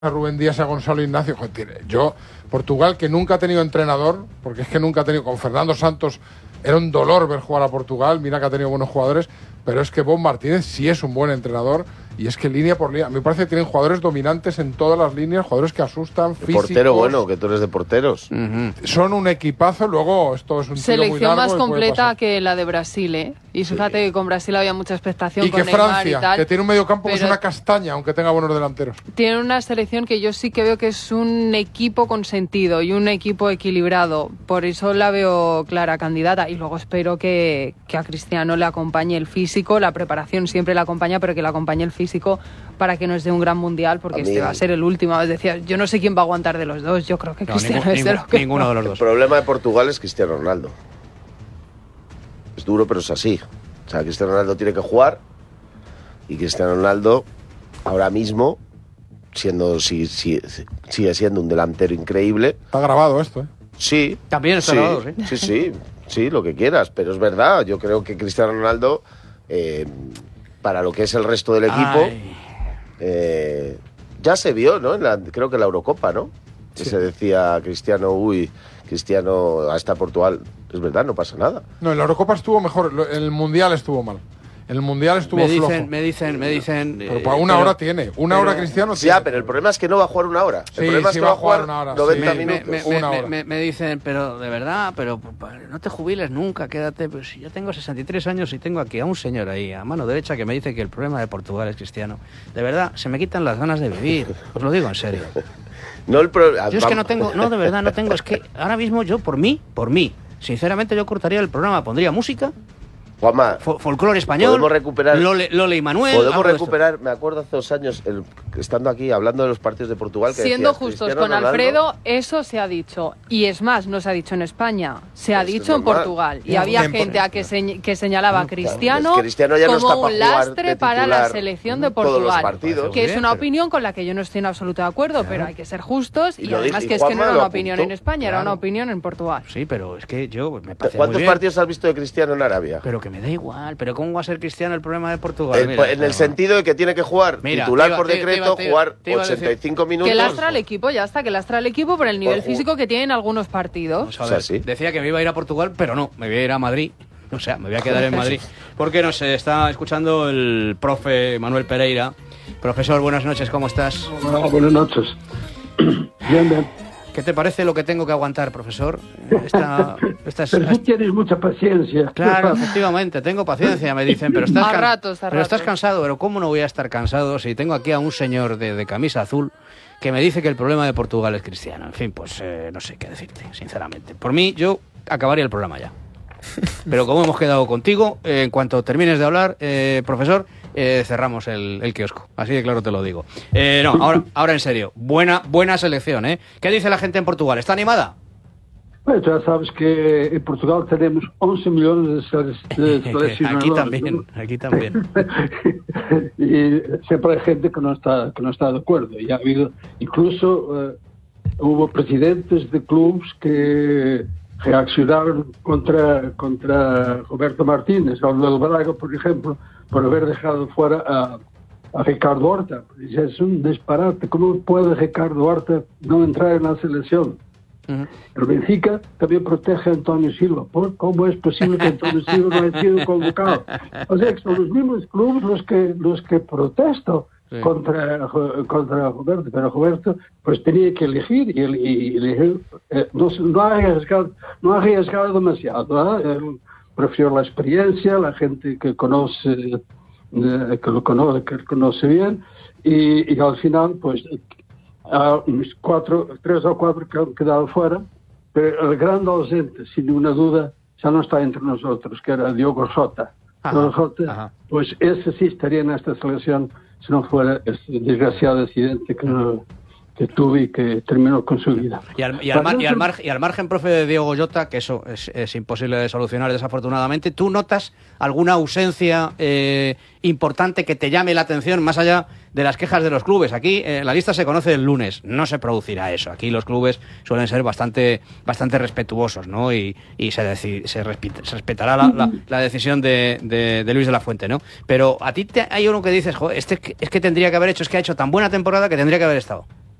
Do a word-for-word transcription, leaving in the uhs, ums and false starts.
a Rubén Díaz y a Gonzalo Ignacio. Joder, yo, Portugal, que nunca ha tenido entrenador, porque es que nunca ha tenido, con Fernando Santos era un dolor ver jugar a Portugal, mira que ha tenido buenos jugadores, pero es que Bob Martínez sí es un buen entrenador, y es que línea por línea, me parece que tienen jugadores dominantes en todas las líneas, jugadores que asustan, físicos. Portero bueno, que tú eres de porteros. Uh-huh. Son un equipazo, luego esto es un tiro muy largo. Selección más completa que la de Brasil, ¿eh? Y fíjate sí. que con Brasil había mucha expectación. Y con que Neymar Francia, y tal, que tiene un mediocampo que es una castaña, aunque tenga buenos delanteros. Tiene una selección que yo sí que veo que es un equipo con sentido y un equipo equilibrado. Por eso la veo clara candidata. Y luego espero que, que a Cristiano le acompañe el físico. La preparación siempre le acompaña, pero que le acompañe el físico para que nos dé un gran mundial, porque este va a ser el último. Es decir, yo no sé quién va a aguantar de los dos. Yo creo que no, Cristiano ningún, es de lo que ninguno de los dos. El problema de Portugal es Cristiano Ronaldo. Es duro, pero es así. O sea, Cristiano Ronaldo tiene que jugar, y Cristiano Ronaldo ahora mismo, siendo si, si, sigue siendo un delantero increíble. Está grabado esto, ¿eh? Sí. También está sí, grabado, sí. Sí, sí, sí, lo que quieras, pero es verdad. Yo creo que Cristiano Ronaldo, eh, para lo que es el resto del equipo, eh, ya se vio, ¿no? En la, creo que en la Eurocopa, ¿no? Sí. Que se decía Cristiano, uy, Cristiano hasta Portugal. Es verdad, no pasa nada. No, en la Eurocopa estuvo mejor, en el Mundial estuvo mal. En el Mundial estuvo me dicen, flojo. Me dicen, me dicen... Pero eh, para una pero, hora tiene, una pero, hora Cristiano tiene. Ya, pero el problema es que no va a jugar una hora. El sí, problema sí es que va a jugar una hora, noventa sí. minutos. Me, me, una me, hora. Me, me dicen, pero de verdad, pero no te jubiles nunca, quédate. Pero si yo tengo sesenta y tres años y tengo aquí a un señor ahí, a mano derecha, que me dice que el problema de Portugal es Cristiano. De verdad, se me quitan las ganas de vivir. Os lo digo en serio. No el pro... Yo es que no tengo, no, de verdad, no tengo. Es que ahora mismo yo, por mí, por mí, sinceramente yo cortaría el programa, pondría música. Juanma, folclore español, podemos recuperar, Lole, Lole y Manuel. Podemos recuperar, me acuerdo hace dos años, el, estando aquí hablando de los partidos de Portugal. Que Siendo decías, justos Cristiano con Ronaldo, Alfredo, eso se ha dicho. Y es más, no se ha dicho en España, se ha pues dicho en Portugal. Y no, había gente a que, se, que señalaba a Cristiano, es Cristiano ya no como está un lastre para la selección de Portugal. Partidos, que es una opinión con la que yo no estoy en absoluto de acuerdo, claro. Pero hay que ser justos. Y, y además y que es que no era una opinión apuntó, en España, claro. era una opinión en Portugal. Sí, pero es que yo me parece ¿Cuántos muy partidos has visto de Cristiano en Arabia? Pero que me da igual, pero ¿cómo va a ser Cristiano el problema de Portugal? El, mira, en no. el sentido de que tiene que jugar mira, titular iba, por te, decreto, te iba, jugar te iba ochenta y cinco minutos. Que lastra el equipo, ya está, que lastra el equipo por el nivel por físico que tienen algunos partidos. O sea, sí. Decía que me iba a ir a Portugal, pero no, me voy a ir a Madrid. O sea, me voy a quedar en Madrid. Porque no sé, está escuchando el profe Manuel Pereira. Profesor, buenas noches, ¿cómo estás? Hola, buenas noches. Bien, bien. ¿Qué te parece lo que tengo que aguantar, profesor? Esta, esta es, pero tú tienes mucha paciencia. Claro, efectivamente, tengo paciencia, me dicen, pero estás, a can... ratos, a pero estás ratos. cansado. Pero ¿cómo no voy a estar cansado si tengo aquí a un señor de, de camisa azul que me dice que el problema de Portugal es Cristiano? En fin, pues eh, no sé qué decirte, sinceramente. Por mí, yo acabaría el programa ya. Pero como hemos quedado contigo, eh, en cuanto termines de hablar, eh, profesor, eh, cerramos el, el kiosco. Así de claro te lo digo. Eh, no, ahora, ahora en serio. Buena, buena selección, ¿eh? ¿Qué dice la gente en Portugal? ¿Está animada? Bueno, ya sabes que en Portugal tenemos once millones de seleccionadores. Aquí también, ¿no? Aquí también. Y siempre hay gente que no está, que no está de acuerdo. Y ha habido, incluso uh, hubo presidentes de clubes que reaccionaron contra, contra Roberto Martínez, o del Braga, por ejemplo, por haber dejado fuera a, a Ricardo Horta. Dice, es un disparate. ¿Cómo puede Ricardo Horta no entrar en la selección? Uh-huh. El Benfica también protege a Antonio Silva. ¿Cómo es posible que Antonio Silva no haya sido convocado? O sea, que son los mismos clubes los que, los que protestan sí. contra, contra Roberto. Pero Roberto pues tenía que elegir y, y elegir, eh, no, no, ha arriesgado, no ha arriesgado demasiado. ¿eh? Él prefirió la experiencia, la gente que conoce, eh, que lo conoce, que lo conoce bien, y, y al final pues a unos cuatro, tres o cuatro que han quedado fuera, pero el gran ausente, sin ninguna duda, ya no está entre nosotros, que era Diogo Jota. Ajá, Diogo Jota, ajá. Pues ese sí estaría en esta selección si no fuera este desgraciado accidente que, no, que tuve y que terminó con su vida. Y al, y al, mar, y al, mar, y al margen, profe, de Diogo Jota, que eso es, es imposible de solucionar desafortunadamente, ¿tú notas alguna ausencia eh, importante que te llame la atención más allá de las quejas de los clubes? Aquí eh, la lista se conoce el lunes, no se producirá eso. Aquí los clubes suelen ser bastante bastante respetuosos, ¿no? Y, y se, deci- se, resp- se respetará la, la, la decisión de, de, de Luis de la Fuente, ¿no? Pero a ti te, hay uno que dices, joder, este es que tendría que haber hecho, es que ha hecho tan buena temporada que tendría que haber estado.